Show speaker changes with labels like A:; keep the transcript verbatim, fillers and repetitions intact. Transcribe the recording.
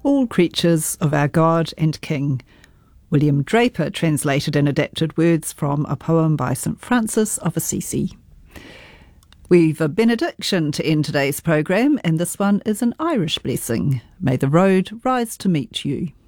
A: all creatures of our God and King. William Draper translated and adapted words from a poem by Saint Francis of Assisi. We've a benediction to end today's programme, and this one is an Irish blessing. May the road rise to meet you.